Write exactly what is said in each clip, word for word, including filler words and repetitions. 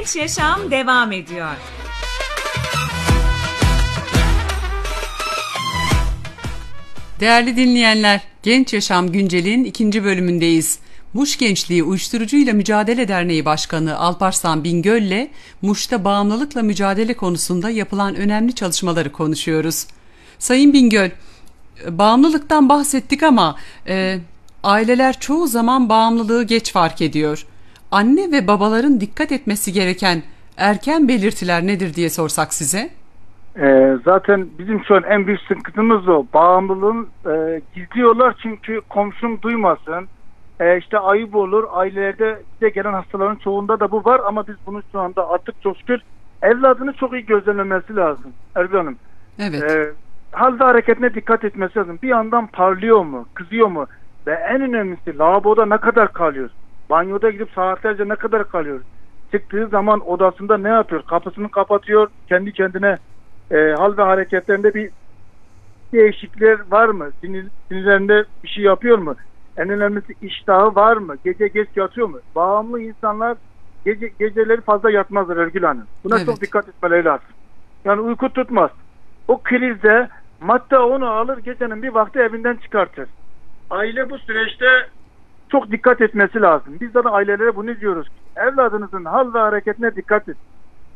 Genç Yaşam devam ediyor. Değerli dinleyenler, Genç Yaşam Güncel'in ikinci bölümündeyiz. Muş Gençliği Uyuşturucuyla Mücadele Derneği Başkanı Alparslan Bingöl'le Muş'ta bağımlılıkla mücadele konusunda yapılan önemli çalışmaları konuşuyoruz. Sayın Bingöl, bağımlılıktan bahsettik ama e, aileler çoğu zaman bağımlılığı geç fark ediyor. Anne ve babaların dikkat etmesi gereken erken belirtiler nedir diye sorsak size? Ee, zaten bizim şu an en büyük sıkıntımız o. Bağımlılığın e, gizliyorlar çünkü komşum duymasın. E, işte ayıp olur. Ailelerde bize gelen hastaların çoğunda da bu var ama biz bunu şu anda artık çok şükür evladını çok iyi gözlemlemesi lazım Erbil Hanım. Evet. E, hal ve hareketine dikkat etmesi lazım. Bir yandan parlıyor mu? Kızıyor mu? Ve en önemlisi lavaboda ne kadar kalıyor? Banyoda gidip saatlerce ne kadar kalıyor? Çıktığı zaman odasında ne yapıyor? Kapısını kapatıyor. Kendi kendine e, hal ve hareketlerinde bir değişiklikler var mı? Sinir, sinirlerinde bir şey yapıyor mu? En önemlisi iştahı var mı? Gece geç yatıyor mu? Bağımlı insanlar gece geceleri fazla yatmazlar Ergül Hanım. Buna Evet. çok dikkat etmeleri lazım. Yani uyku tutmaz. O krizde madde onu alır gecenin bir vakti evinden çıkartır. Aile bu süreçte çok dikkat etmesi lazım. Biz de ailelere bunu diyoruz. Evladınızın hal ve hareketine dikkat edin.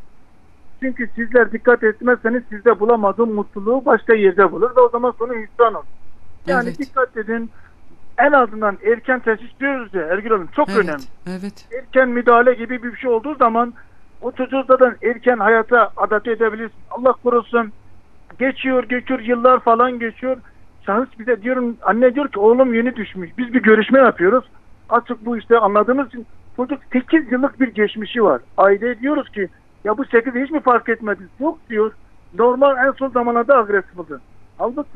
Çünkü sizler dikkat etmezseniz sizde bulamadığın mutluluğu başka yerde bulur ve o zaman sonu hüsran olur. Yani Evet. dikkat edin. En azından erken teşhis diyoruz ya Ergül Hanım, çok Evet. önemli. Evet. Erken müdahale gibi bir şey olduğu zaman o çocuğu zaten erken hayata adapte edebilirsin. Allah korusun geçiyor geçiyor yıllar falan geçiyor. Şahıs bize diyorum, anne diyor ki oğlum yeni düşmüş. Biz bir görüşme yapıyoruz. Açık bu işte anladığımız için çocuk sekiz yıllık bir geçmişi var. Aileye diyoruz ki ya bu sekiz hiç mi fark etmediniz? Yok diyor. Normal en son zamanlarda agresif oldu. Halbuki